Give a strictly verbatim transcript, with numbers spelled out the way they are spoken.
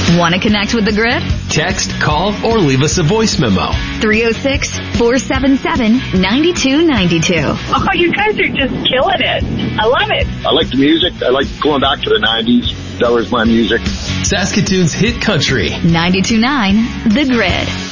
Want to connect with the Grid? Text, call, or leave us a voice memo. three oh six, four seven seven, nine two nine two. Oh, you guys are just killing it. I love it. I like the music. I like going back to the nineties. That was my music. Saskatoon's hit country. ninety-two point nine The Grid.